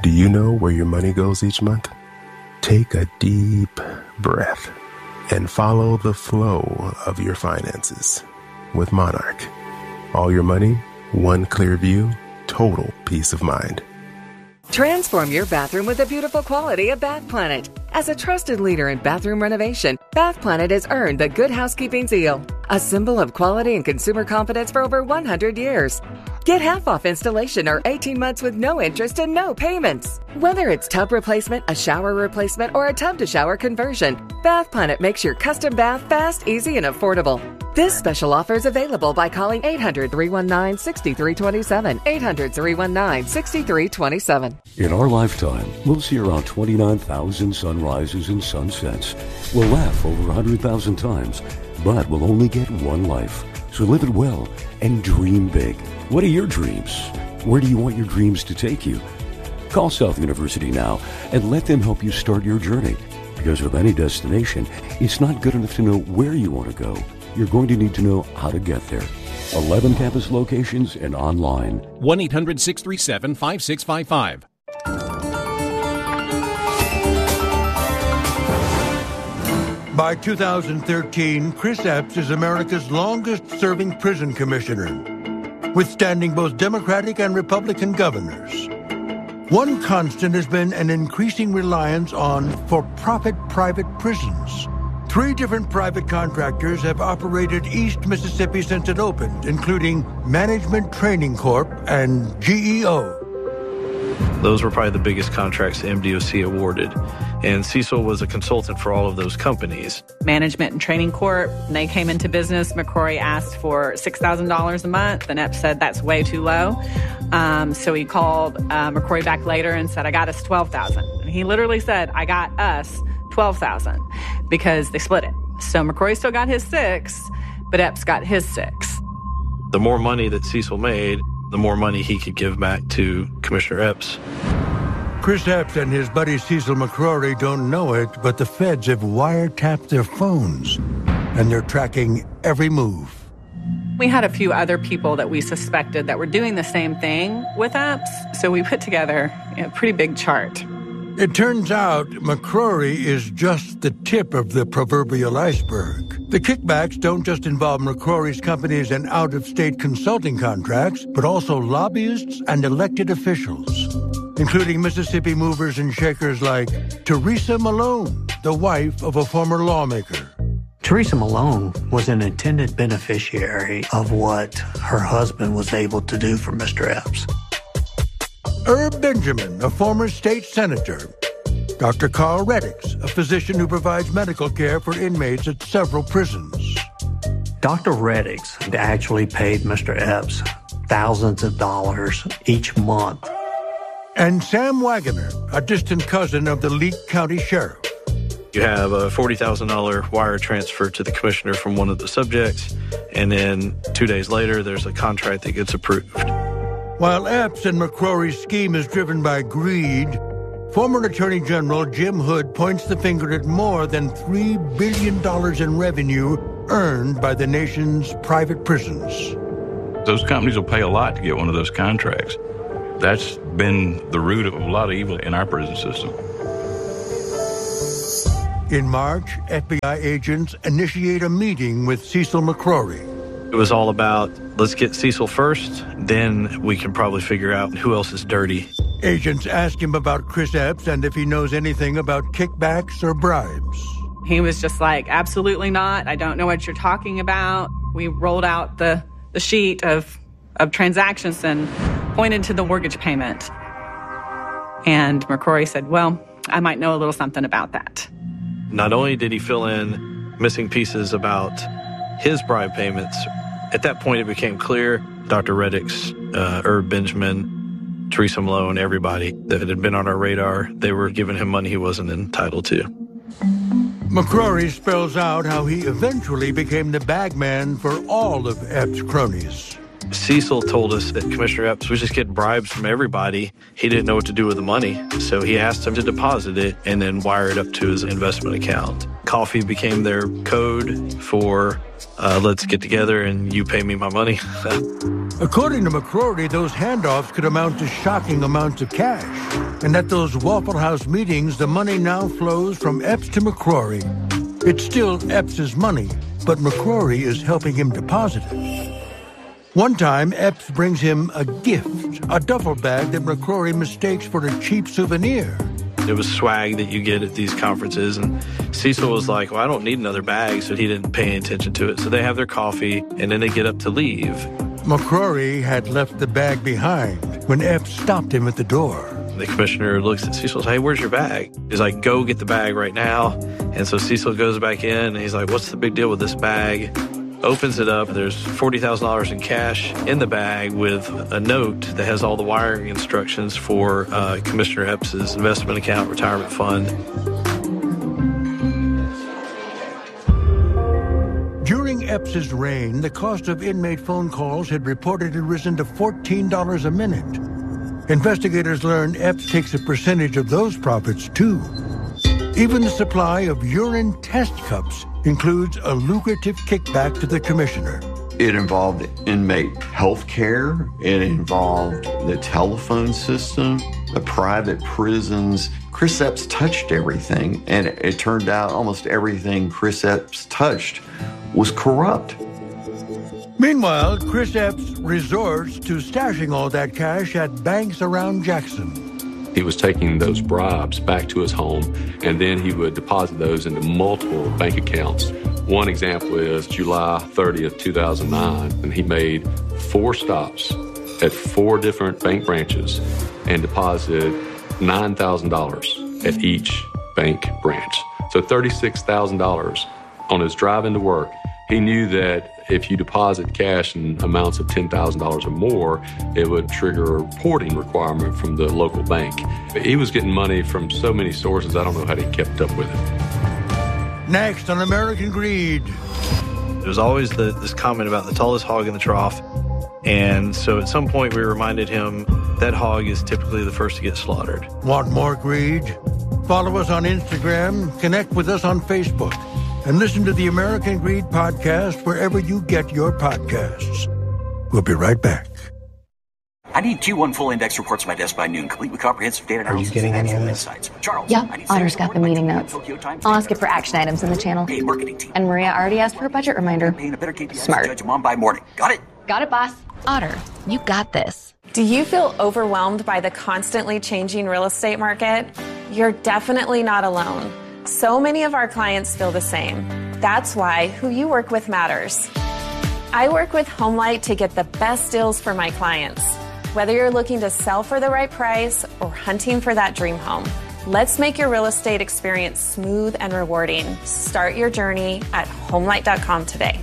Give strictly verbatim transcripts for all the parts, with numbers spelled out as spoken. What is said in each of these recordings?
Do you know where your money goes each month? Take a deep breath and follow the flow of your finances with Monarch. All your money, one clear view, total peace of mind. Transform your bathroom with the beautiful quality of Bath Planet. As a trusted leader in bathroom renovation, Bath Planet has earned the Good Housekeeping seal, a symbol of quality and consumer confidence for over one hundred years. Get half off installation or eighteen months with no interest and no payments. Whether it's tub replacement, a shower replacement, or a tub-to-shower conversion, Bath Planet makes your custom bath fast, easy, and affordable. This special offer is available by calling eight hundred, three one nine, six three two seven, eight hundred, three one nine, six three two seven. In our lifetime, we'll see around twenty-nine thousand sunrises and sunsets. We'll laugh over one hundred thousand times, but we'll only get one life. So live it well and dream big. What are your dreams? Where do you want your dreams to take you? Call South University now and let them help you start your journey. Because with any destination, it's not good enough to know where you want to go. You're going to need to know how to get there. eleven campus locations and online. one eight hundred, six three seven, five six five five. By two thousand thirteen, Chris Epps is America's longest-serving prison commissioner, withstanding both Democratic and Republican governors. One constant has been an increasing reliance on for-profit private prisons. Three different private contractors have operated East Mississippi since it opened, including Management Training Corp and G E O. Those were probably the biggest contracts M D O C awarded. And Cecil was a consultant for all of those companies. Management and Training Corp, when they came into business, McCrory asked for six thousand dollars a month, and Epps said that's way too low. Um, so he called uh, McCrory back later and said, I got us twelve thousand dollars. And he literally said, I got us twelve thousand dollars because they split it. So McCrory still got his six, but Epps got his six. The more money that Cecil made, the more money he could give back to Commissioner Epps. Chris Epps and his buddy Cecil McCrory don't know it, but the feds have wiretapped their phones, and they're tracking every move. We had a few other people that we suspected that were doing the same thing with Epps, so we put together a pretty big chart. It turns out McCrory is just the tip of the proverbial iceberg. The kickbacks don't just involve McCrory's companies and out-of-state consulting contracts, but also lobbyists and elected officials, including Mississippi movers and shakers like Teresa Malone, the wife of a former lawmaker. Teresa Malone was an intended beneficiary of what her husband was able to do for Mister Epps. Herb Benjamin, a former state senator. Doctor Carl Reddix, a physician who provides medical care for inmates at several prisons. Doctor Reddix actually paid Mister Epps thousands of dollars each month. And Sam Wagoner, a distant cousin of the Leake County Sheriff. You have a forty thousand dollars wire transfer to the commissioner from one of the subjects, and then two days later, there's a contract that gets approved. While Epps and McCrory's scheme is driven by greed, former Attorney General Jim Hood points the finger at more than three billion dollars in revenue earned by the nation's private prisons. Those companies will pay a lot to get one of those contracts. That's been the root of a lot of evil in our prison system. In March, F B I agents initiate a meeting with Cecil McCrory. It was all about, let's get Cecil first, then we can probably figure out who else is dirty. Agents ask him about Chris Epps and if he knows anything about kickbacks or bribes. He was just like, absolutely not. I don't know what you're talking about. We rolled out the, the sheet of, of transactions and pointed to the mortgage payment. And McCrory said, well, I might know a little something about that. Not only did he fill in missing pieces about his bribe payments, at that point it became clear Doctor Reddix, uh, Herb Benjamin, Teresa Malone, everybody that had been on our radar, they were giving him money he wasn't entitled to. McCrory spells out how he eventually became the bagman for all of Epps' cronies. Cecil told us that Commissioner Epps was just getting bribes from everybody. He didn't know what to do with the money, so he asked him to deposit it and then wire it up to his investment account. coffee became their code for uh, let's get together and you pay me my money. According to McCrory, those handoffs could amount to shocking amounts of cash. And at those Waffle House meetings, the money now flows from Epps to McCrory. It's still Epps' money, but McCrory is helping him deposit it. One time, Epps brings him a gift, a duffel bag that McCrory mistakes for a cheap souvenir. It was swag that you get at these conferences, and Cecil was like, well, I don't need another bag, so he didn't pay any attention to it. So they have their coffee, and then they get up to leave. McCrory had left the bag behind when Epps stopped him at the door. The commissioner looks at Cecil and says, hey, where's your bag? He's like, go get the bag right now. And so Cecil goes back in, and he's like, what's the big deal with this bag? Opens it up. There's forty thousand dollars in cash in the bag with a note that has all the wiring instructions for uh, Commissioner Epps' investment account, retirement fund. During Epps' reign, the cost of inmate phone calls had reportedly risen to fourteen dollars a minute. Investigators learned Epps takes a percentage of those profits, too. Even the supply of urine test cups includes a lucrative kickback to the commissioner. It involved inmate health care. It involved the telephone system, the private prisons. Chris Epps touched everything, and it turned out almost everything Chris Epps touched was corrupt. Meanwhile, Chris Epps resorts to stashing all that cash at banks around Jackson. He was taking those bribes back to his home, and then he would deposit those into multiple bank accounts. One example is July thirtieth, two thousand nine, and he made four stops at four different bank branches and deposited nine thousand dollars at each bank branch. So thirty-six thousand dollars on his drive into work. He knew that if you deposit cash in amounts of ten thousand dollars or more, it would trigger a reporting requirement from the local bank. He was getting money from so many sources, I don't know how he kept up with it. Next on American Greed. There was always the, this comment about the tallest hog in the trough. And so at some point we reminded him that hog is typically the first to get slaughtered. Want more greed? Follow us on Instagram, connect with us on Facebook, and listen to the American Greed podcast wherever you get your podcasts. We'll be right back. I need Q one full index reports to my desk by noon, complete with comprehensive data analysis. Are you getting any of this? Charles, yeah, Otter's got the meeting notes. I'll ask it for action items in the channel. Hey, marketing team. And Maria already asked for a budget reminder. Paying a better K P I Smart. Judge mom by morning. Got it? Got it, boss. Otter, you got this. Do you feel overwhelmed by the constantly changing real estate market? You're definitely not alone. So many of our clients feel the same. That's why who you work with matters. I work with HomeLight to get the best deals for my clients. Whether you're looking to sell for the right price or hunting for that dream home, let's make your real estate experience smooth and rewarding. Start your journey at homelight dot com today.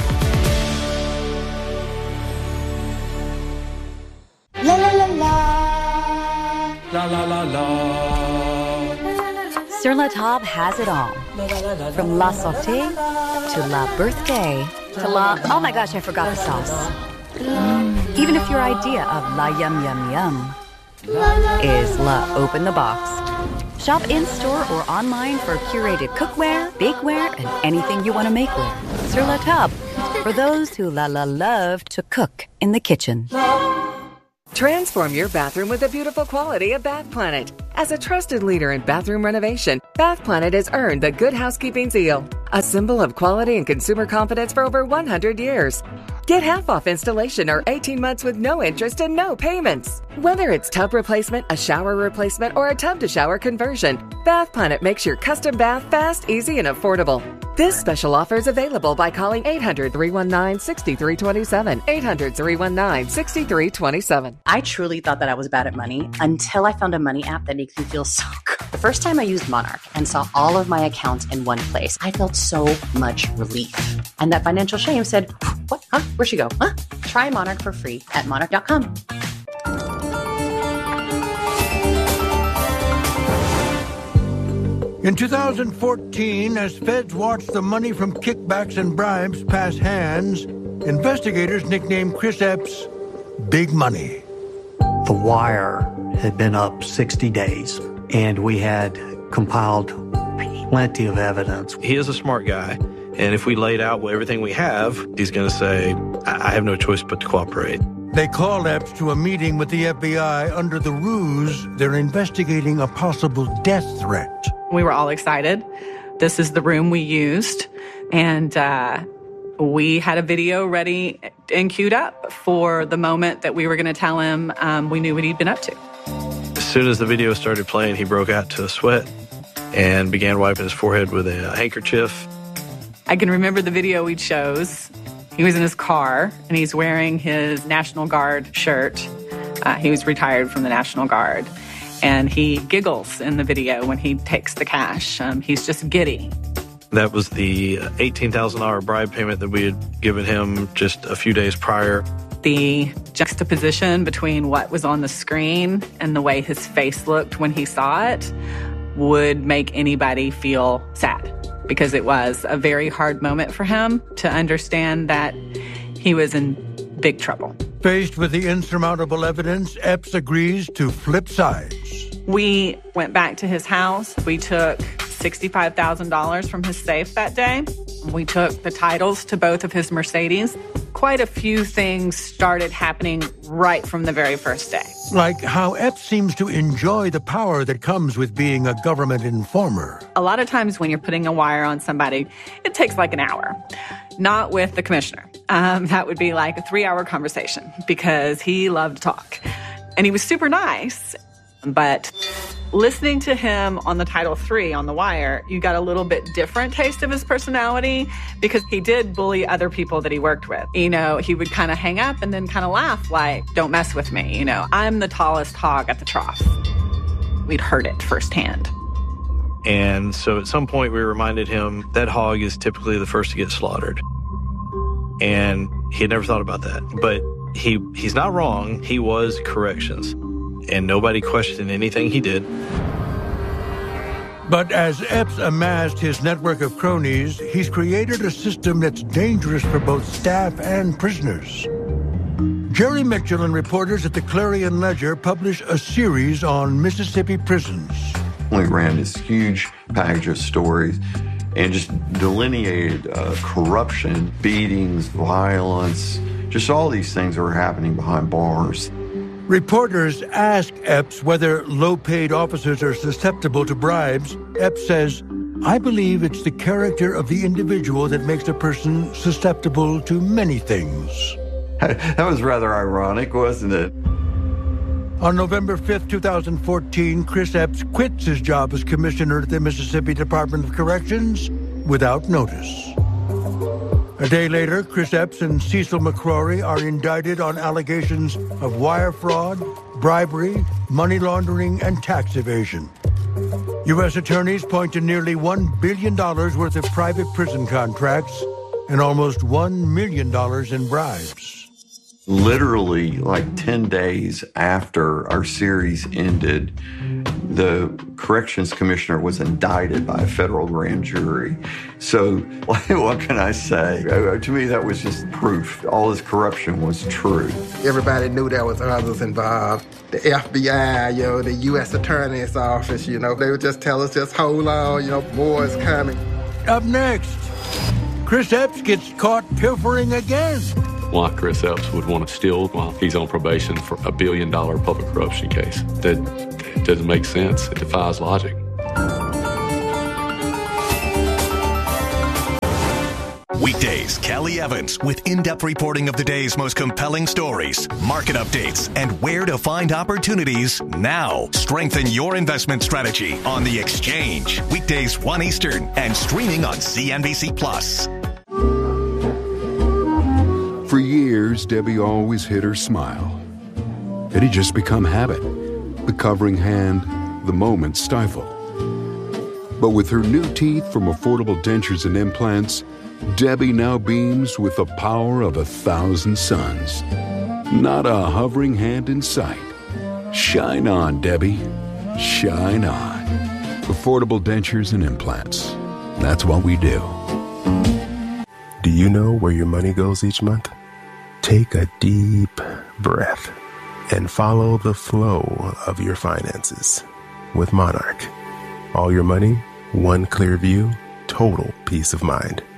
La la la la. La la la la. Sur La Table has it all. From La Sauté to La Birthday to La... Oh my gosh, I forgot the sauce. Mm. Even if your idea of La Yum Yum Yum is La Open the Box. Shop in-store or online for curated cookware, bakeware, and anything you want to make with. Sur La Table, for those who la la love to cook in the kitchen. Transform your bathroom with the beautiful quality of Bath Planet. As a trusted leader in bathroom renovation, Bath Planet has earned the Good Housekeeping seal, a symbol of quality and consumer confidence for over one hundred years. Get half off installation or eighteen months with no interest and no payments. Whether it's tub replacement, a shower replacement, or a tub-to-shower conversion, Bath Planet makes your custom bath fast, easy, and affordable. This special offer is available by calling eight hundred, three one nine, six three two seven, eight hundred, three one nine, six three two seven. I truly thought that I was bad at money until I found a money app that makes me feel so good. The first time I used Monarch and saw all of my accounts in one place, I felt so much relief. And that financial shame said, what? Huh? Where'd she go? Huh? Try Monarch for free at monarch dot com. In two thousand fourteen, as feds watched the money from kickbacks and bribes pass hands, investigators nicknamed Chris Epps Big Money. The Wire had been up sixty days, and we had compiled plenty of evidence. He is a smart guy, and if we laid out everything we have, he's going to say, I have no choice but to cooperate. They call Epps to a meeting with the F B I under the ruse they're investigating a possible death threat. We were all excited. This is the room we used, and uh, we had a video ready and queued up for the moment that we were going to tell him um, we knew what he'd been up to. As soon as the video started playing, he broke out to a sweat and began wiping his forehead with a handkerchief. I can remember the video we chose. He was in his car, and he's wearing his National Guard shirt. Uh, he was retired from the National Guard. And he giggles in the video when he takes the cash. Um, he's just giddy. That was the eighteen thousand dollars bribe payment that we had given him just a few days prior. The juxtaposition between what was on the screen and the way his face looked when he saw it would make anybody feel sad, because it was a very hard moment for him to understand that he was in big trouble. Faced with the insurmountable evidence, Epps agrees to flip sides. We went back to his house. We took sixty-five thousand dollars from his safe that day. We took the titles to both of his Mercedes. Quite a few things started happening right from the very first day. Like how Epps seems to enjoy the power that comes with being a government informer. A lot of times when you're putting a wire on somebody, it takes like an hour. Not with the commissioner. Um, that would be like a three-hour conversation because he loved to talk. And he was super nice. But listening to him on the Title three on The Wire, you got a little bit different taste of his personality because he did bully other people that he worked with. You know, he would kind of hang up and then kind of laugh like, don't mess with me. You know, I'm the tallest hog at the trough. We'd heard it firsthand. And so at some point we reminded him that hog is typically the first to get slaughtered. And he had never thought about that. But he he's not wrong. He was corrections. And nobody questioned anything he did. But as Epps amassed his network of cronies, he's created a system that's dangerous for both staff and prisoners. Jerry Mitchell and reporters at the Clarion Ledger publish a series on Mississippi prisons. We ran this huge package of stories and just delineated uh, corruption, beatings, violence, just all these things that were happening behind bars. Reporters ask Epps whether low-paid officers are susceptible to bribes. Epps says, I believe it's the character of the individual that makes a person susceptible to many things. That was rather ironic, wasn't it? On November fifth, twenty fourteen, Chris Epps quits his job as commissioner at the Mississippi Department of Corrections without notice. A day later, Chris Epps and Cecil McCrory are indicted on allegations of wire fraud, bribery, money laundering, and tax evasion. U S attorneys point to nearly one billion dollars worth of private prison contracts and almost one million dollars in bribes. Literally, like ten days after our series ended, the corrections commissioner was indicted by a federal grand jury. So what can I say? To me, that was just proof. All this corruption was true. Everybody knew there was others involved. The F B I, you know, the U S Attorney's Office, you know, they would just tell us, just hold on, you know, more is coming. Up next, Chris Epps gets caught pilfering again. Why Chris Epps would want to steal while he's on probation for a billion dollar public corruption case. That, that doesn't make sense. It defies logic. Weekdays, Kelly Evans with in-depth reporting of the day's most compelling stories, market updates, and where to find opportunities now. Strengthen your investment strategy on The Exchange. Weekdays one Eastern and streaming on C N B C Plus. For years, Debbie always hid her smile. It had just become habit. The covering hand, the moment stifled. But with her new teeth from Affordable Dentures and Implants, Debbie now beams with the power of a thousand suns. Not a hovering hand in sight. Shine on, Debbie. Shine on. Affordable Dentures and Implants. That's what we do. Do you know where your money goes each month? Take a deep breath and follow the flow of your finances with Monarch. All your money One clear view, total peace of mind.